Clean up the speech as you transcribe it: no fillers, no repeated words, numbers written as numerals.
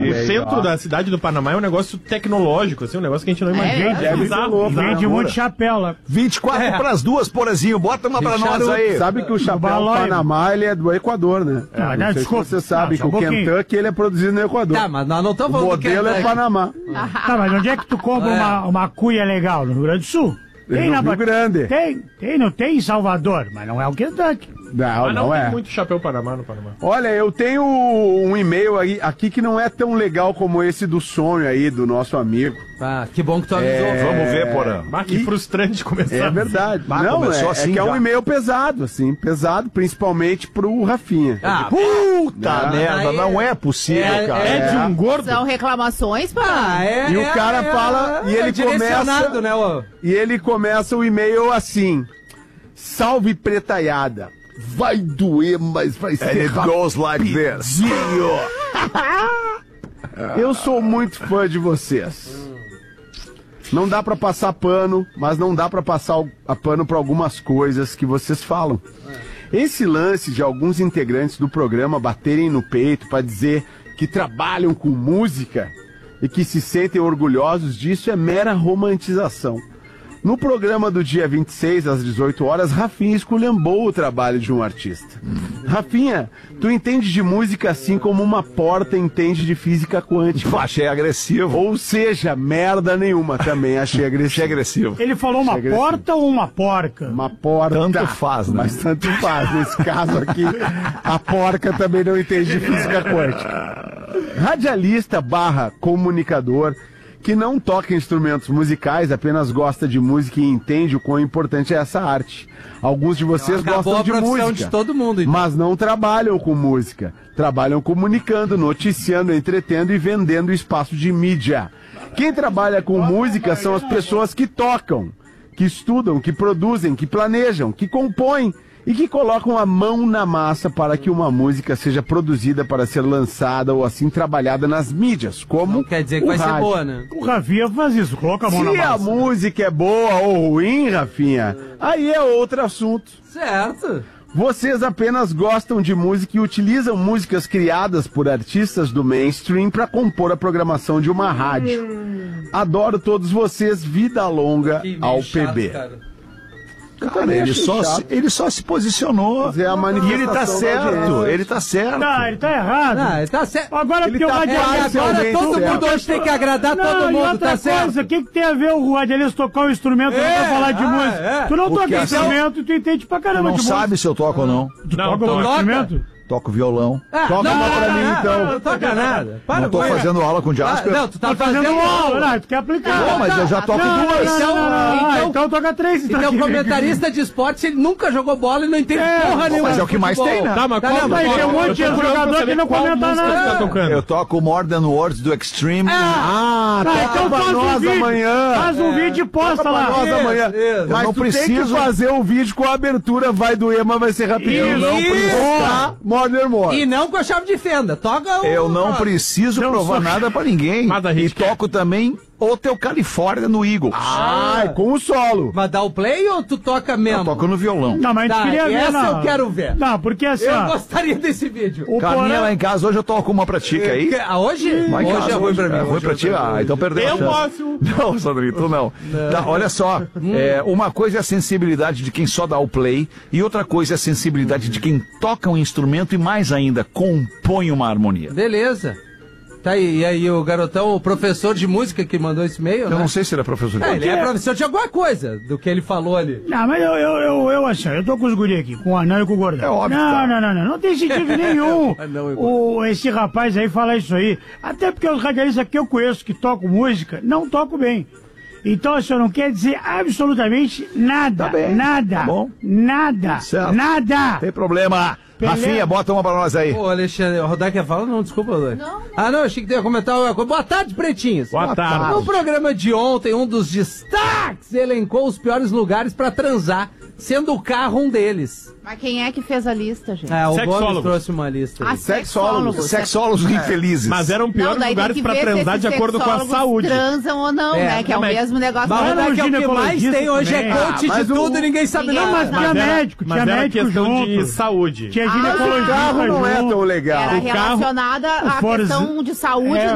o centro da cidade do Panamá é um negócio tecnológico, assim, um negócio que a gente não imagina. Vende muito chapéu lá. 24 pras 2, Porazinho. Bota uma pra nós aí. Sabe que o chapéu Panamá, ele é do Equador, né? Não sei se você sabe que o Kentucky, ele é produzido no Equador. Tá, mas nós não estamos falando do Kentucky. O modelo é Panamá. Tá, mas onde é que tu compra uma cuia legal? No Rio Grande do Sul? Tem no Rio Grande. Não tem em Salvador, mas não é o Kentucky. Não tem é. muito chapéu Panamá no Panamá. Olha, eu tenho um e-mail aqui que não é tão legal como esse do sonho aí, do nosso amigo. Ah, que bom que tu avisou. Vamos ver, Porã. Que frustrante começar. É verdade. Não, assim, que é um e-mail pesado, assim, principalmente pro Rafinha. Puta merda, não é possível, cara. É de um gordo. São reclamações, pá. E o cara fala, e ele começa, né, e ele começa o e-mail assim: salve pretaiada. Vai doer, mas vai ser And it goes like this. Eu sou muito fã de vocês. Não dá pra passar pano, mas não dá pra passar a pano pra algumas coisas que vocês falam. Esse lance de alguns integrantes do programa baterem no peito pra dizer que trabalham com música e que se sentem orgulhosos disso é mera romantização. No programa do dia 26, às 18 horas, Rafinha esculhambou o trabalho de um artista. Rafinha, tu entende de música assim como uma porta entende de física quântica. Achei agressivo. Ou seja, merda nenhuma também, achei agressivo. Ele falou uma porta ou uma porca? Uma porta. Tanto faz, né? Mas tanto faz. Nesse caso aqui, a porca também não entende de física quântica. Radialista / comunicador que não toca instrumentos musicais, apenas gosta de música e entende o quão importante é essa arte. Alguns de vocês gostam de música, de todo mundo, então. Mas não trabalham com música. Trabalham comunicando, noticiando, entretendo e vendendo espaço de mídia. Quem trabalha com música são as pessoas que tocam, que estudam, que produzem, que planejam, que compõem e que colocam a mão na massa para que uma música seja produzida para ser lançada ou assim trabalhada nas mídias, como não quer dizer que vai ser boa, né? O Rafinha faz isso, coloca a mão na massa. Se a música é boa ou ruim, Rafinha, aí é outro assunto. Certo. Vocês apenas gostam de música e utilizam músicas criadas por artistas do mainstream para compor a programação de uma rádio. Adoro todos vocês, vida longa ao PB. Cara. Cara, ele só se posicionou é a e ele tá certo, ele tá certo. Não, ele tá errado. Não, ele tá certo. Agora porque o radialista... Agora todo mundo hoje tem que agradar todo mundo, tá certo? O que tem a ver o radialista tocar um instrumento pra falar de música? Tu não toca instrumento e tu entende pra caramba de música. Não sabe se eu toco ou não. Tu toca um instrumento? Toco violão. Toca uma pra mim, então. Não toca nada. Para, não tô fazendo aula com Jasper. Não, tu tá fazendo aula. Não, tu quer aplicar. Não, mas eu já toco duas. Então toca 3. Então o comentarista de esporte, ele nunca jogou bola e não entende porra nenhuma. Mas é o que mais tem, né? Tá, mas tem um monte de jogador que não comenta nada. Eu toco More Than Words do Extreme. Toca pra nós amanhã. Faz um vídeo e posta lá. Nós amanhã. Mas não tu tem que preciso fazer um vídeo com a abertura, vai doer, mas vai ser rapidinho. Não precisa. More Than Words. E não com a chave de fenda. Toca o... Eu não preciso provar nada pra ninguém. E toco também Hotel California no Eagles. Com o solo. Mas dá o play ou tu toca mesmo? Eu toco no violão. Não, mas a gente queria ver, essa eu quero ver. Não, porque assim, eu gostaria desse vídeo. Carninha lá em casa, hoje eu toco uma pra ti, aí. Hoje? Hoje é ruim pra mim. É ruim pra ti? Então perdeu a chance. Eu posso. Não, Sandrinho, tu não. Tá, olha só, uma coisa é a sensibilidade de quem só dá o play e outra coisa é a sensibilidade de quem toca um instrumento e mais ainda, compõe uma harmonia. Beleza. Tá aí, e aí o garotão, o professor de música que mandou esse e-mail, Eu não sei se ele é professor de música. Ele é professor de alguma coisa do que ele falou ali. Não, mas eu assim, eu tô com os guri aqui, com o anão e com o gordão. É óbvio. Não tem sentido nenhum esse rapaz aí falar isso aí. Até porque os radialistas que eu conheço que tocam música, não tocam bem. Então, isso não quer dizer absolutamente nada. Tá bem. Nada. Tá bom. Nada. Certo. Nada. Tem problema. Rafinha, bota uma pra nós aí. Ô, Alexandre, o Rodar quer falar? Não, desculpa, Rodar. Não, achei que ia comentar uma coisa. Boa tarde, pretinhos. Boa tarde. No programa de ontem, um dos destaques elencou os piores lugares pra transar, sendo o carro um deles. Mas quem é que fez a lista, gente? O Gomes trouxe uma lista aí. Sexólogos infelizes. Mas eram piores lugares pra transar de acordo com a saúde. Transam ou não, né? Que é o mesmo negócio. Mas Mas que é o que mais tem hoje é coach de tudo e ninguém sabe nada. Mas tinha médico, Mas era questão junto. de saúde. Tinha ginecologista O carro não é tão legal. era relacionada à questão de saúde